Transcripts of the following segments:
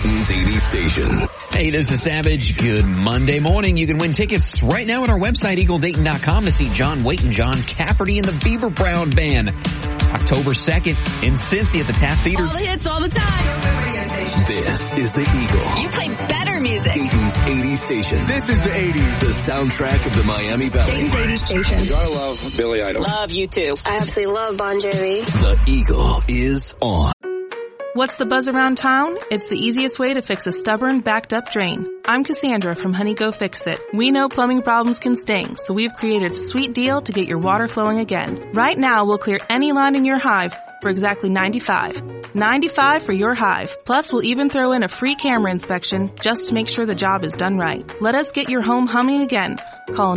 Dayton's 80 station. Hey, this is Savage. Good Monday morning. You can win tickets right now at our website, EagleDayton.com, to see John Waite and John Cafferty and the Beaver Brown Band. October 2nd in Cincy at the Taft Theater. All the hits all the time. This is the Eagle. You play better music. Dayton's 80 station. This is the 80s. The soundtrack of the Miami Valley. Dayton's 80 station. You gotta love Billy Idol. Love you too. I absolutely love Bon Jovi. The Eagle is on. What's the buzz around town? It's the easiest way to fix a stubborn, backed-up drain. I'm Cassandra from Honey Go Fix It. We know plumbing problems can sting, so we've created a sweet deal to get your water flowing again. Right now, we'll clear any line in your hive for exactly $95. $95 for your hive. Plus, we'll even throw in a free camera inspection just to make sure the job is done right. Let us get your home humming again. Call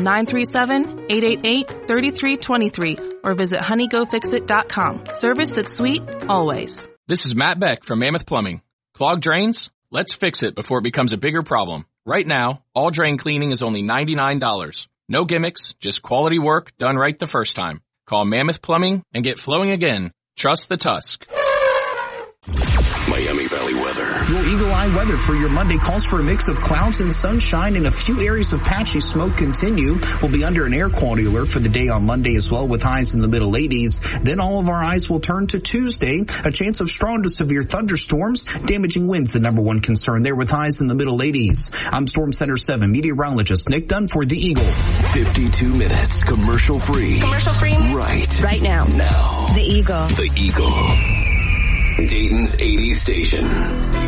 937-888-3323 or visit honeygofixit.com. Service that's sweet, always. This is Matt Beck from Mammoth Plumbing. Clogged drains? Let's fix it before it becomes a bigger problem. Right now, all drain cleaning is only $99. No gimmicks, just quality work done right the first time. Call Mammoth Plumbing and get flowing again. Trust the Tusk. Miami Valley weather. Your Eagle Eye weather for your Monday calls for a mix of clouds and sunshine, and a few areas of patchy smoke continue. We'll be under an air quality alert for the day on Monday as well, with highs in the middle 80s. Then all of our eyes will turn to Tuesday. A chance of strong to severe thunderstorms. Damaging winds, the number one concern there, with highs in the middle 80s. I'm Storm Center 7 meteorologist Nick Dunn for the Eagle. 52 minutes commercial free. Commercial free? Right now. Now. The Eagle. The Eagle. Dayton's 80 station.